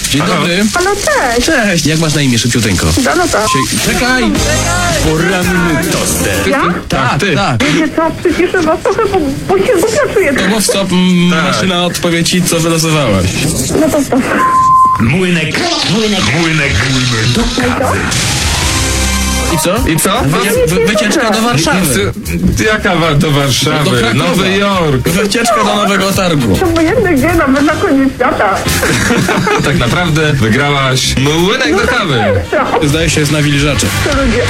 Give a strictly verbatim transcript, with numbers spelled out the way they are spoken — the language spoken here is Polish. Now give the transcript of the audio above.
Dzień Halo. dobry. Halo, cześć. Cześć. Jak masz na imię, szybciuteńko? Danuta. Sie- Czekaj. Poranny toster. Ja? Tak, ty. Tak. Wiecie co, przyciszę was trochę, bo, bo się głupio czuję. To mów stop, m, Tak. maszyna odpowie ci, co wylosowałaś. No to stop. Młynek. Młynek. Młynek. Do kawy. I co? I co? Wy, wy, wycieczka do Warszawy. Jaka wa- do Warszawy? Do Krakowa. Nowy Jork. Wycieczka do Nowego Targu. To obojętny gdzie, nawet na koniec świata. Tak naprawdę wygrałaś młynek do kawy. Co? Zdaje się, jest na wilżacze. To ludzie.